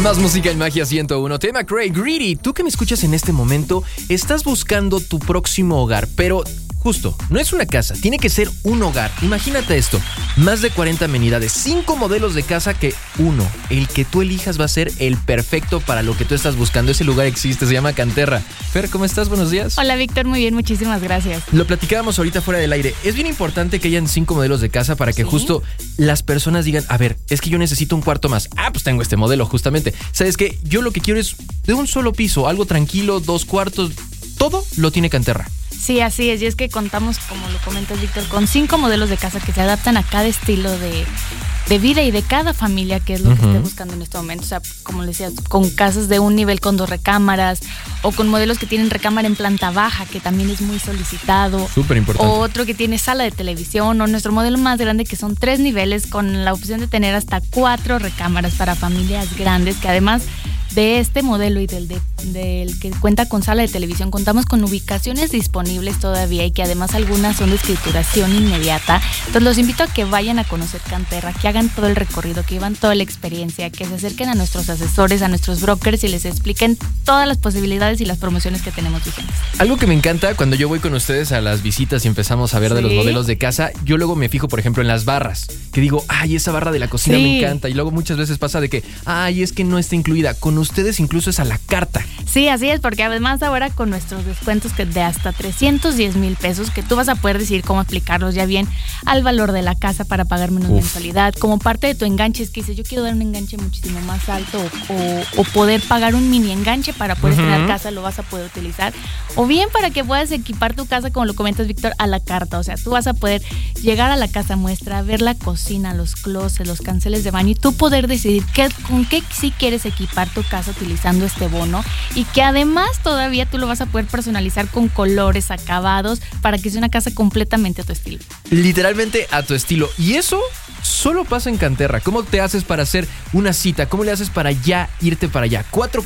Más música en Magia 101. Tema Craig Greedy. Tú que me escuchas en este momento, estás buscando tu próximo hogar, pero justo, no es una casa, tiene que ser un hogar. Imagínate esto, más de 40 amenidades, 5 modelos de casa que uno, el que tú elijas va a ser el perfecto para lo que tú estás buscando. Ese lugar existe, se llama Canterra. Fer, ¿cómo estás? Buenos días. Hola, Víctor, muy bien, muchísimas gracias. Lo platicábamos ahorita fuera del aire. Es bien importante que hayan 5 modelos de casa para que justo las personas digan, a ver, es que yo necesito un cuarto más. Ah, pues tengo este modelo justamente. ¿Sabes qué? Yo lo que quiero es de un solo piso, algo tranquilo, 2 cuartos, todo lo tiene Canterra. Sí, así es, y es que contamos, como lo comentas, Víctor, con 5 modelos de casa que se adaptan a cada estilo de vida y de cada familia, que es lo que esté buscando en este momento. O sea, como le decía, con casas de un nivel con 2 recámaras, o con modelos que tienen recámara en planta baja, que también es muy solicitado. Súper importante. O otro que tiene sala de televisión, o nuestro modelo más grande que son 3 niveles con la opción de tener hasta 4 recámaras para familias grandes, que además de este modelo y del que cuenta con sala de televisión, contamos con ubicaciones disponibles todavía y que además algunas son de escrituración inmediata. Entonces los invito a que vayan a conocer Canterra, que hagan todo el recorrido, que llevan toda la experiencia, que se acerquen a nuestros asesores, a nuestros brokers y les expliquen todas las posibilidades y las promociones que tenemos vigentes. Algo que me encanta cuando yo voy con ustedes a las visitas y empezamos a ver de los modelos de casa, yo luego me fijo, por ejemplo, en las barras, que digo, ay, esa barra de la cocina me encanta, y luego muchas veces pasa de que, ay, es que no está incluida. Con ustedes incluso es a la carta. Sí, así es, porque además ahora con nuestros descuentos que de hasta 310,000 pesos, que tú vas a poder decidir cómo aplicarlos ya bien al valor de la casa para pagar menos mensualidad, como parte de tu enganche, es que dices, yo quiero dar un enganche muchísimo más alto o poder pagar un mini enganche para poder estrenar casa, lo vas a poder utilizar, o bien para que puedas equipar tu casa, como lo comentas, Víctor, a la carta. O sea, tú vas a poder llegar a la casa muestra, ver la cocina, los closets, los canceles de baño, y tú poder decidir con qué sí quieres equipar tu casa utilizando este bono, y que además todavía tú lo vas a poder personalizar con colores, acabados, para que sea una casa completamente a tu estilo. Literalmente a tu estilo. Y eso solo pasa en Canterra. ¿Cómo te haces para hacer una cita? ¿Cómo le haces para ya irte para allá?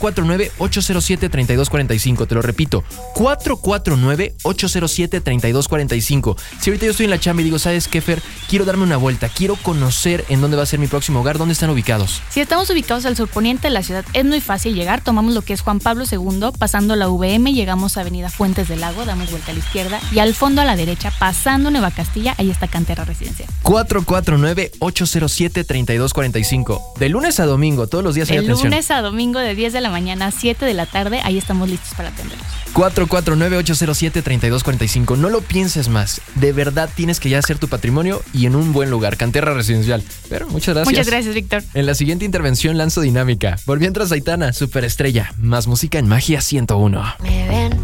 449-807-3245. Te lo repito, 449-807-3245. Si ahorita yo estoy en la chamba y digo, ¿sabes qué, Fer? Quiero darme una vuelta, quiero conocer en dónde va a ser mi próximo hogar. ¿Dónde están ubicados? Si estamos ubicados al surponiente de la ciudad, es muy fácil llegar. Tomamos lo que es Juan Pablo II, pasando la VM, llegamos a Avenida Fuentes del Lago, damos vuelta a la izquierda y al fondo a la derecha, pasando Nueva Castilla, ahí está Canterra Residencial. 449-807-3245. De lunes a domingo, todos los días hay atención. De lunes a domingo, de 10 de la mañana a 7 de la tarde, ahí estamos listos para atenderlos. 449-807-3245. No lo pienses más. De verdad tienes que ya hacer tu patrimonio y en un buen lugar. Canterra Residencial. Pero muchas gracias. Muchas gracias, Víctor. En la siguiente intervención lanzo dinámica. Por mientras, Aitana, superestrella. Más música en Magia 101. Me ven